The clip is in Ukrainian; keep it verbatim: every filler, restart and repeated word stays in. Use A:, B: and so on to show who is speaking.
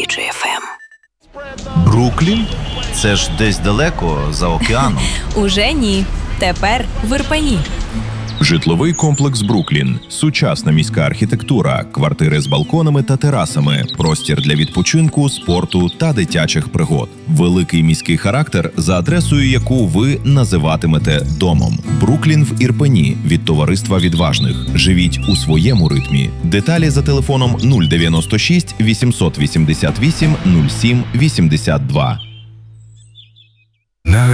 A: Діджей еф ем.
B: Бруклін? Це ж десь далеко, за океаном.
A: Уже ні. Тепер в Ірпені.
C: Житловий комплекс «Бруклін». Сучасна міська архітектура, квартири з балконами та терасами, простір для відпочинку, спорту та дитячих пригод. Великий міський характер, за адресою яку ви називатимете домом. «Бруклін» в Ірпені від товариства відважних. Живіть у своєму ритмі. Деталі за телефоном нуль дев'яносто шість вісімсот вісімдесят вісім нуль сім вісімдесят два.